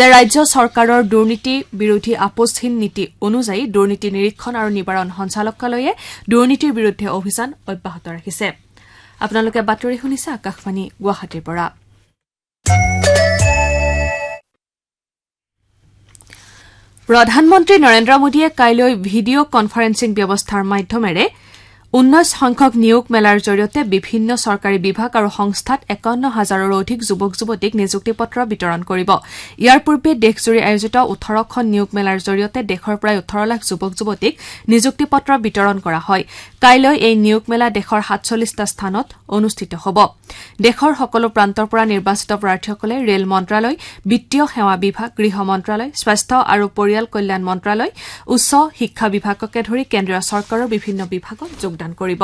যে ৰাজ্য চৰকাৰৰ দুৰ্নীতি বিৰোধী আপোচহীন নীতি অনুযায়ী দুৰ্নীতি নিৰীক্ষণ আৰু নিবাৰণ সঞ্চালকালয়ে দুৰ্নীতিৰ বিৰুদ্ধে অভিযান অব্যাহত ৰাখিছে আপোনালোকে বাতৰি শুনিছে আকাশবাণী গুৱাহাটীৰ পৰা প্ৰধানমন্ত্ৰী নৰেন্দ্ৰ মোদীয়ে কাইলৈ ভিডিঅ' কনফাৰেন্সিং ব্যৱস্থাৰ মাধ্যমেৰে 19 সংখ্যক নিয়োগ মেলাৰ জৰিয়তে বিভিন্ন চৰকাৰী বিভাগ আৰু সংস্থাত ৫১,০০০ৰো অধিক যুৱক যুৱতীক নিযুক্তি পত্ৰ বিতৰণ কৰিব ইয়াৰ পূৰ্বে দেশজুৰি আয়োজিত 18খন নিয়োগ মেলাৰ জৰিয়তে দেশৰ প্ৰায় 18 লাখ যুৱক যুৱতীক নিযুক্তি পত্ৰ বিতৰণ কৰা হয় কাইলৈ এই নিয়োগ মেলা দেশৰ ৪৭টা স্থানত অনুষ্ঠিত হ'ব দেশৰ সকলো প্ৰান্তৰ পৰা নিৰ্বাচিত প্ৰাৰ্থীসকলে ৰেল মন্ত্ৰালয় বিত্তীয় সেৱা বিভাগ গৃহ মন্ত্ৰালয় স্বাস্থ্য আৰু পৰিয়াল কল্যাণ মন্ত্ৰালয় উচ্চ শিক্ষা বিভাগকে ধৰি কেন্দ্ৰীয় চৰকাৰৰ বিভিন্ন বিভাগত যোগদান কৰিব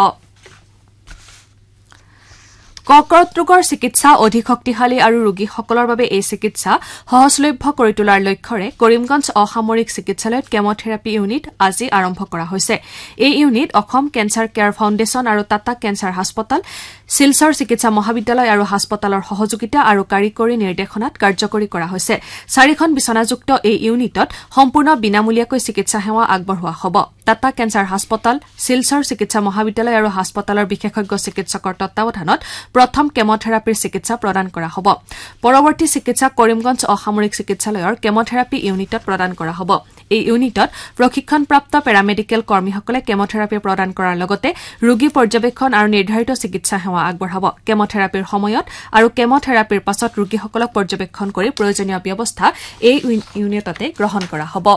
কৰ্কট ৰোগৰ চিকিৎসা অধিক শক্তিশালী আৰু ৰোগীসকলৰ বাবে এই চিকিৎসা সহজলভ্য কৰি তোলাৰ লক্ষ্যৰে কৰিমগঞ্জ অসামৰিক চিকিৎসালয়ত কেমোথেৰাপি ইউনিট আজি আৰম্ভ কৰা হৈছে এই unit Assam cancer care foundation আৰু টাটা কেঞ্চাৰ হাস্পতাল শিলচৰ চিকিৎসা মহাবিদ্যালয় আৰু হাস্পতালৰ সহযোগিতা আৰু কাৰিকৰী নিৰ্দেশনাত কাৰ্যকৰী কৰা হৈছে 4খন বিছনাযুক্ত এই ইউনিটত সম্পূৰ্ণ বিনামূলীয়াকৈ চিকিৎসা সেৱা আগবঢ়োৱা হ'ব টাটা কেঞ্চাৰ হাস্পতাল শিলচৰ চিকিৎসা মহাবিদ্যালয় আৰু হাস্পতালৰ বিশেষজ্ঞ চিকিৎসকৰ তত্বাৱধানত প্ৰথম কেমোথেৰাপিৰ চিকিৎসা প্ৰদান কৰা হ'ব পৰৱৰ্তী চিকিৎসা কৰিমগঞ্জ অসামৰিক চিকিৎসালয়ৰ কেমোথেৰাপি ইউনিটত প্ৰদান কৰা হ'ব এই ইউনিটত প্ৰশিক্ষণপ্ৰাপ্ত পেৰামেডিকেল কৰ্মীসকলে কেমোথেৰাপি প্ৰদান কৰাৰ লগতে ৰোগী পৰ্যবেক্ষণ আৰু নিৰ্ধাৰিত চিকিৎসা সেৱা আগবঢ়াব কেমোথেৰাপিৰ সময়ত আৰু কেমোথেৰাপিৰ পাছত ৰোগীসকলক পৰ্যবেক্ষণ কৰি প্ৰয়োজনীয় ব্যৱস্থা এই ইউনিটতে গ্ৰহণ কৰা হ'ব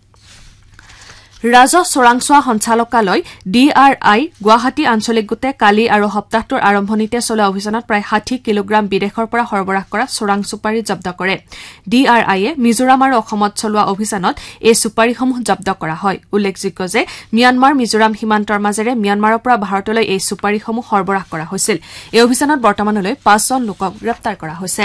ৰাজহ চোৰাংচোৱা সঞ্চালকালয় DRI গুৱাহাটী আঞ্চলিক গোটে কালি আৰু সপ্তাহটোৰ আৰম্ভণিতে চলোৱা অভিযানত প্ৰায় 60 কিলোগ্ৰাম বিদেশৰ পৰা সৰবৰাহ কৰা চোৰাং চুপাৰী জব্দ কৰে DRIয়ে মিজোৰাম আৰু অসমত চলোৱা অভিযানত এই চুপাৰীসমূহ জব্দ কৰা হয় উল্লেখযোগ্য যে ম্যানমাৰ মিজোৰাম সীমান্তৰ মাজেৰে ম্যানমাৰৰ পৰা ভাৰতলৈ এই চুপাৰীসমূহ সৰবৰাহ কৰা হৈছিল এই অভিযানত বৰ্তমানলৈ 5 জন লোকক গ্ৰেপ্তাৰ কৰা হৈছে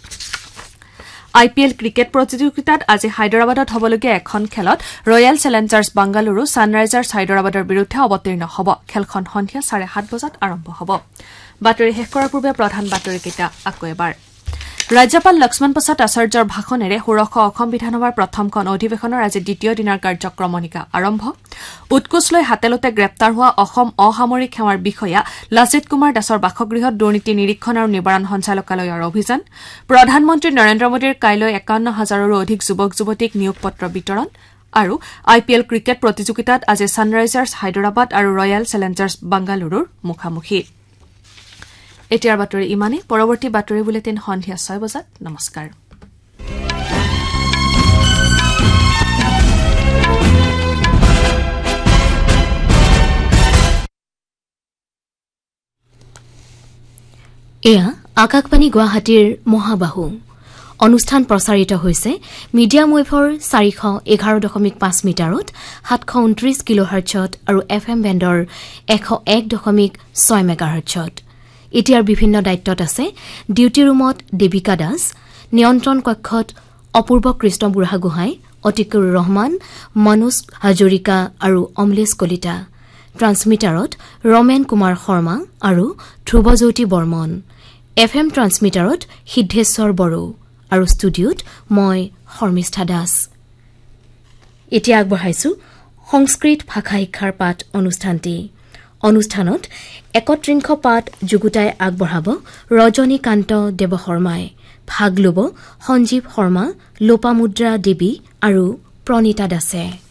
IPL ক্ৰিকেট প্ৰতিযোগিতাত আজি হায়দৰাবাদত হ'বলগীয়া এখন খেলত ৰয়েল চেলেঞ্জাৰ্ছ বাংগালুৰু ছানৰাইজাৰ্ছ হায়দৰাবাদৰ বিৰুদ্ধে অৱতীৰ্ণ হ'ব খেলখন সন্ধিয়া 7:30 বজাত আৰম্ভ হ'ব বাতৰি শেষ কৰাৰ পূৰ্বে প্ৰধান বাতৰিকেইটা আকৌ এবাৰ ৰাজ্যপাল লক্ষ্মণ প্ৰসাদ আচাৰ্যৰ ভাষণেৰে ষোড়শ অসম বিধানসভাৰ প্ৰথমখন অধিৱেশনৰ আজি দ্বিতীয় দিনৰ কাৰ্যক্ৰমণিকা আৰম্ভ উৎকোচ লৈ হাতেলতে গ্ৰেপ্তাৰ হোৱা অসম অসামৰিক সেৱাৰ বিষয়া লাচিত কুমাৰ দাসৰ বাসগৃহত দুৰ্নীতি নিৰীক্ষণ আৰু নিবাৰণ সঞ্চালকালয়ৰ অভিযান প্ৰধানমন্ত্ৰী নৰেন্দ্ৰ মোদীৰ কাইলৈ ৫১,০০০ৰো অধিক যুৱক যুৱতীক নিয়োগ পত্ৰ বিতৰণ আৰু IPL ক্ৰিকেট প্ৰতিযোগিতাত আজি ছানৰাইজাৰ্ছ হায়দৰাবাদ আৰু ৰয়েল চেলেঞ্জাৰ্ছ বাংগালুৰুৰ মুখামুখি এতিয়াৰ বাতৰি ইমানে পৰৱৰ্তী বাতৰি বুলেটিন সন্ধিয়া 6 বজাত নমস্কাৰ এয়া আকাশবাণী গুৱাহাটীৰ মহাবাহু অনুষ্ঠান প্ৰচাৰিত হৈছে মিডিয়াম ৱেভৰ 411.5 মিটাৰত 729 কিলোহাৰ্টছত আৰু FM বেণ্ডৰ 101.6 মেগাহাৰ্টছত এতিয়াৰ বিভিন্ন দায়িত্বত আছে ডিউটি ৰুমত দেবিকা দাস নিয়ন্ত্ৰণ কক্ষত অপূৰ্ব কৃষ্ণ বুঢ়াগোহাঁই অতিকুৰ ৰহমান মনোজ হাজৰিকা আৰু অমলেশ কলিতা ট্ৰান্সমিটাৰত ৰমেন কুমাৰ শৰ্মা আৰু ধ্ৰুৱজ্যোতি বৰ্মন FM ট্ৰান্সমিটাৰত সিদ্ধেশ্বৰ বড়ো আৰু ষ্টুডিঅ'ত মই শৰ্মিষ্ঠা দাস এতিয়া আগবঢ়াইছো সংস্কৃত ভাষা শিক্ষাৰ পাঠ অনুষ্ঠানত ৩১ পাঠ যুগুতাই আগবঢ়াব ৰজনীকান্ত দেৱশৰ্মাই ভাগ ল'ব সঞ্জীৱ শৰ্মা লোপামুদ্ৰা দেৱী আৰু প্ৰণীতা দাসে